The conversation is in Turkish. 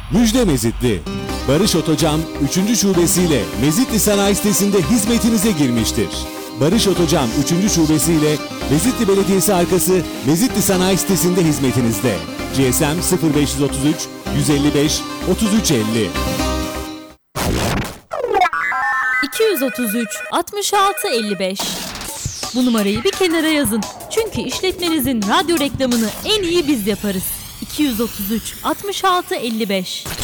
Müjde Mezitli. Barış Otocan 3. şubesiyle Mezitli Sanayi Sitesi'nde hizmetinize girmiştir. Barış Otocan 3. şubesiyle Mezitli Belediyesi arkası Mezitli Sanayi Sitesi'nde hizmetinizde. GSM 0533 155 3350. 233 66 55. Bu numarayı bir kenara yazın. Çünkü işletmenizin radyo reklamını en iyi biz yaparız. 233 66 55.